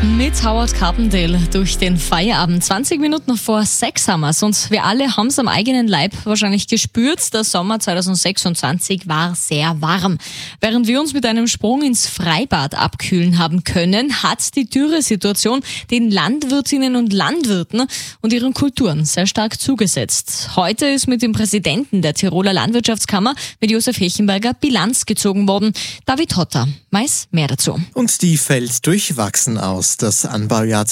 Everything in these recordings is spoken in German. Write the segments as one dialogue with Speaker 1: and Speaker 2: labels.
Speaker 1: Mit Howard Carpendale durch den Feierabend. 20 Minuten vor 6 haben wir's. Und wir alle haben es am eigenen Leib wahrscheinlich gespürt. Der Sommer 2026 war sehr warm. Während wir uns mit einem Sprung ins Freibad abkühlen haben können, hat die Dürresituation den Landwirtinnen und Landwirten und ihren Kulturen sehr stark zugesetzt. Heute ist mit dem Präsidenten der Tiroler Landwirtschaftskammer, mit Josef Hechenberger, Bilanz gezogen worden. David Hotter weiß mehr dazu.
Speaker 2: Und die fällt durchwachsen aus. Das Anbaujahr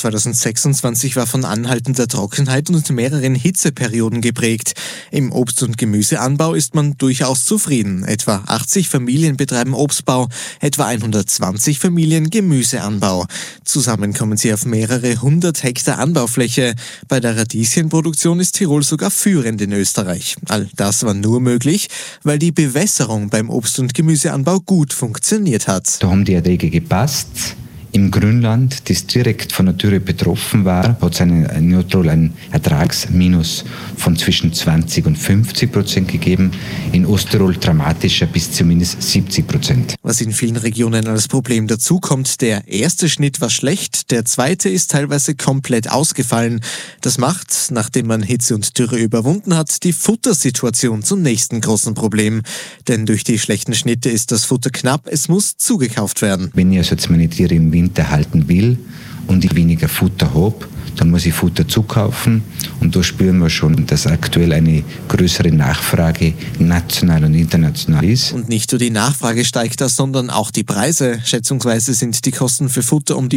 Speaker 2: 2026 war von anhaltender Trockenheit und mehreren Hitzeperioden geprägt. Im Obst- und Gemüseanbau ist man durchaus zufrieden. Etwa 80 Familien betreiben Obstbau, etwa 120 Familien Gemüseanbau. Zusammen kommen sie auf mehrere 100 Hektar Anbaufläche. Bei der Radieschenproduktion ist Tirol sogar führend in Österreich. All das war nur möglich, weil die Bewässerung beim Obst- und Gemüseanbau gut funktioniert hat.
Speaker 3: Da haben die Erträge gepasst. Im Grünland, das direkt von der Dürre betroffen war, hat es in Nordtirol ein Ertragsminus von zwischen 20% und 50% gegeben. In Osttirol dramatischer bis zumindest 70%.
Speaker 2: Was in vielen Regionen als Problem dazukommt, der erste Schnitt war schlecht, der zweite ist teilweise komplett ausgefallen. Das macht, nachdem man Hitze und Dürre überwunden hat, die Futtersituation zum nächsten großen Problem. Denn durch die schlechten Schnitte ist das Futter knapp, es muss zugekauft werden.
Speaker 3: Wenn ich also jetzt meine Tiere im Winter halten will und ich weniger Futter habe, dann muss ich Futter zukaufen. Und da spüren wir schon, dass aktuell eine größere Nachfrage national und international ist.
Speaker 2: Und nicht nur die Nachfrage steigt da, sondern auch die Preise. Schätzungsweise sind die Kosten für Futter um die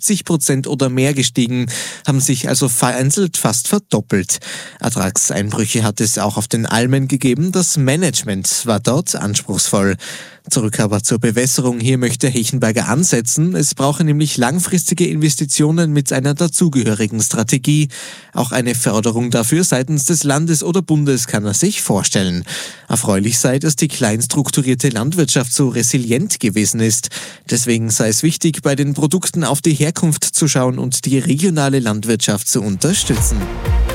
Speaker 2: 50% oder mehr gestiegen, haben sich also vereinzelt fast verdoppelt. Ertragseinbrüche hat es auch auf den Almen gegeben. Das Management war dort anspruchsvoll. Zurück aber zur Bewässerung. Hier möchte Hechenberger ansetzen. Es brauche nämlich langfristige Investitionen mit einer dazugehörigen Strategie. Auch eine Förderung dafür seitens des Landes oder Bundes kann er sich vorstellen. Erfreulich sei, dass die kleinstrukturierte Landwirtschaft so resilient gewesen ist. Deswegen sei es wichtig, bei den Produkten auf die Herkunft zu schauen und die regionale Landwirtschaft zu unterstützen.